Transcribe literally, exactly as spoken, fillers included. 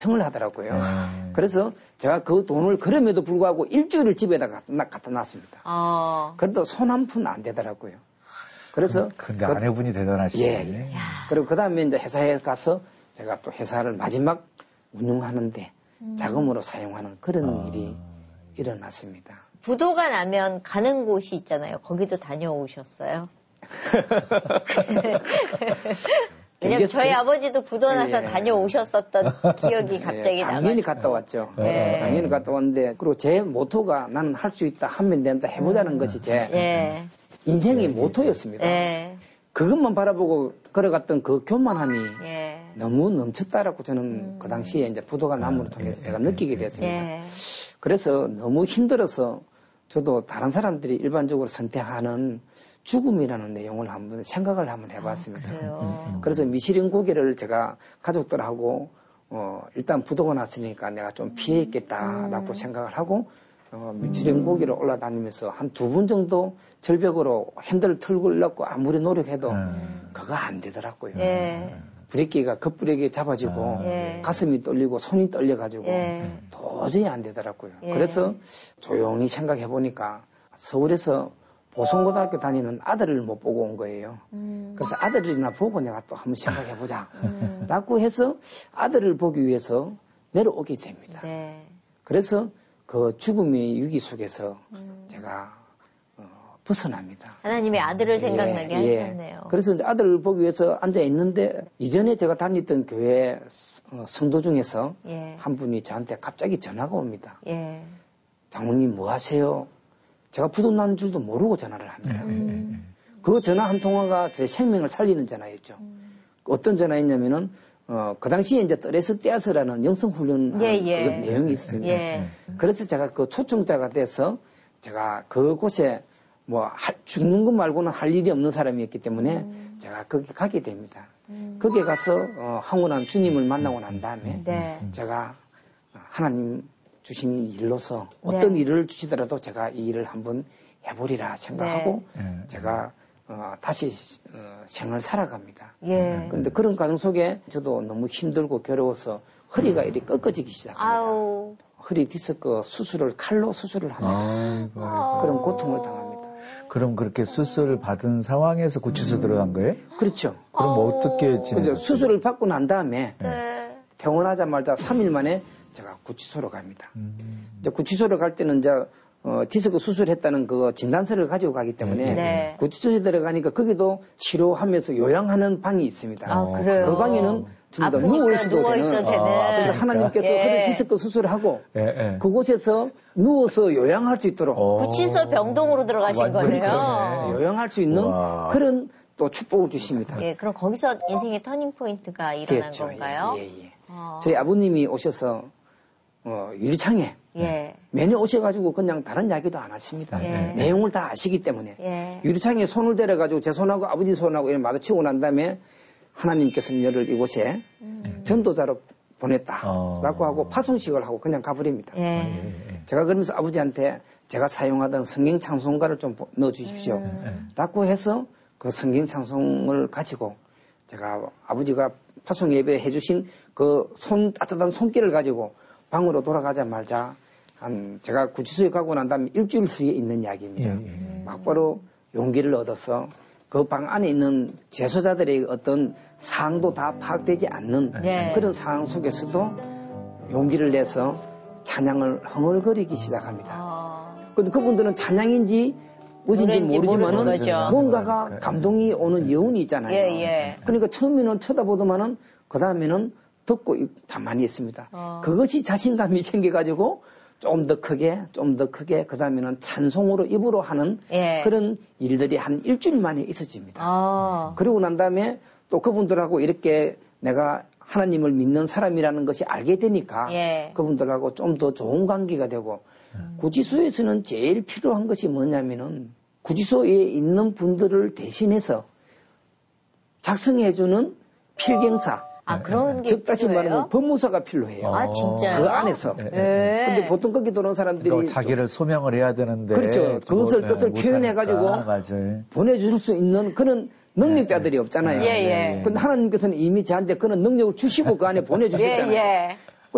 요청을 하더라고요. 음. 그래서 제가 그 돈을 그럼에도 불구하고 일주일을 집에다 갖다 놨습니다. 아. 그래도 손 한 푼 안 되더라고요. 그래서. 근데 그, 아내분이 대단하시네. 예. 그리고 그 다음에 이제 회사에 가서 제가 또 회사를 마지막 운영하는데 음. 자금으로 사용하는 그런 아. 일이 일어났습니다. 부도가 나면 가는 곳이 있잖아요. 거기도 다녀오셨어요? 왜냐면 저희 아버지도 부도 나서 예. 다녀오셨었던 기억이 갑자기 예, 나요. 당연히 갔다 왔죠. 예. 당연히 갔다 왔는데 그리고 제 모토가 나는 할 수 있다, 하면 된다, 해보자는 음. 것이 제 예. 인생의 예. 모토였습니다. 예. 그것만 바라보고 걸어갔던 그 교만함이 예. 너무 넘쳤다라고 저는 음. 그 당시에 이제 부도가 남으로 통해서 제가 느끼게 됐습니다. 예. 그래서 너무 힘들어서 저도 다른 사람들이 일반적으로 선택하는 죽음이라는 내용을 한번 생각을 한번 해봤습니다. 아, 그래서 미시린 고기를 제가 가족들하고 어, 일단 부도가 났으니까 내가 좀 피해 있겠다라고 음. 생각을 하고 어, 미시린 고기를 올라다니면서 한 두 분 정도 절벽으로 핸들을 틀고 넣고 아무리 노력해도 음. 그거 안 되더라고요. 예. 브레이크가 급브레이크에 잡아지고 예. 가슴이 떨리고 손이 떨려가지고 예. 도저히 안 되더라고요. 예. 그래서 조용히 생각해보니까 서울에서 보성고등학교 다니는 아들을 못 보고 온 거예요. 음. 그래서 아들이나 보고 내가 또 한번 생각해보자. 음. 라고 해서 아들을 보기 위해서 내려오게 됩니다. 네. 그래서 그 죽음의 위기 속에서 음. 제가 어, 벗어납니다. 하나님의 아들을 생각나게 예, 하셨네요. 예. 그래서 이제 아들을 보기 위해서 앉아 있는데 이전에 제가 다녔던 교회 어, 성도 중에서 예. 한 분이 저한테 갑자기 전화가 옵니다. 예. 장모님 뭐 하세요? 제가 부도 난 줄도 모르고 전화를 합니다. 음. 그 전화 한 통화가 제 생명을 살리는 전화였죠. 음. 어떤 전화였냐면은 어, 그 당시에 이제 떠레스 떼어서라는 영성훈련 예, 예. 그 내용이 있습니다. 예. 그래서 제가 그 초청자가 돼서 제가 그곳에 뭐 할, 죽는 것 말고는 할 일이 없는 사람이었기 때문에 음. 제가 거기 가게 됩니다. 음. 거기에 가서 어, 황홀한 주님을 만나고 난 다음에 네. 제가 하나님 주신 일로서 어떤 네. 일을 주시더라도 제가 이 일을 한번 해보리라 생각하고 네. 제가 어, 다시 어, 생을 살아갑니다. 예. 그런데 그런 과정 속에 저도 너무 힘들고 괴로워서 허리가 이렇게 꺾어지기 시작합니다. 아우. 허리 디스크 수술을 칼로 수술을 합니다. 아이고. 그런 고통을 당합니다. 그럼 그렇게 수술을 받은 상황에서 구치소 들어간 거예요? 그렇죠. 그럼 뭐 어떻게 지내셨어요? 수술을 받고 난 다음에 네. 퇴원하자마자 삼 일 만에 제가 구치소로 갑니다. 음. 이제 구치소로 갈 때는 이제 어, 디스크 수술했다는 그 진단서를 가지고 가기 때문에 네. 구치소에 들어가니까 거기도 치료하면서 요양하는 방이 있습니다. 아, 그래요? 그 방에는 전부 다 누워있어도 되는. 되는. 아, 그래서 하나님께서 예. 허리 디스크 수술을 하고 예, 예. 그곳에서 누워서 요양할 수 있도록 오. 구치소 병동으로 들어가신 거네요. 그렇죠. 요양할 수 있는 우와. 그런 또 축복을 주십니다. 예, 그럼 거기서 인생의 터닝 포인트가 일어난 됐죠. 건가요? 예, 예, 예. 아. 저희 아버님이 오셔서 어, 유리창에 예. 매년 오셔가지고 그냥 다른 이야기도 안 하십니다. 예. 내용을 다 아시기 때문에 예. 유리창에 손을 대려가지고 제 손하고 아버지 손하고 이렇게 마주치고 난 다음에 하나님께서 너를 이곳에 음. 전도자로 보냈다라고 어. 하고 파송식을 하고 그냥 가버립니다. 예. 제가 그러면서 아버지한테 제가 사용하던 성경 찬송가를 좀 넣어주십시오 음. 라고 해서 그 성경 찬송을 가지고 제가 아버지가 파송 예배 해주신 그 손 따뜻한 손길을 가지고 방으로 돌아가자마자 한 제가 구치소에 가고 난 다음에 일주일 후에 있는 이야기입니다. 예, 예. 막바로 용기를 얻어서 그 방 안에 있는 재소자들의 어떤 상황도 다 파악되지 않는 네. 그런 상황 속에서도 용기를 내서 찬양을 흥얼거리기 시작합니다. 아... 근데 그분들은 찬양인지 무엇인지 모르지만은 뭔가가 감동이 오는 여운이 있잖아요. 예, 예. 그러니까 처음에는 쳐다보더만은 그 다음에는 듣고 가만히 있습니다. 어. 그것이 자신감이 생겨가지고 좀 더 크게, 좀 더 크게, 그 다음에는 찬송으로 입으로 하는 예. 그런 일들이 한 일주일 만에 있어집니다. 어. 그러고 난 다음에 또 그분들하고 이렇게 내가 하나님을 믿는 사람이라는 것이 알게 되니까 예. 그분들하고 좀 더 좋은 관계가 되고 음. 구치소에서는 제일 필요한 것이 뭐냐면은 구치소에 있는 분들을 대신해서 작성해주는 필경사. 아, 그런 게 즉 다시 필요해요? 말하면 법무사가 필요해요. 아, 진짜요? 그 안에서. 네. 근데 보통 거기 들어온 사람들이 그러니까 자기를 소명을 해야 되는데 그렇죠. 그것을 뭐, 뜻을 네, 표현해가지고 보내줄 수 있는 그런 능력자들이 네. 없잖아요. 예, 예. 근데 하나님께서는 이미 저한테 그런 능력을 주시고 그 안에 보내주셨잖아요. 예, 예.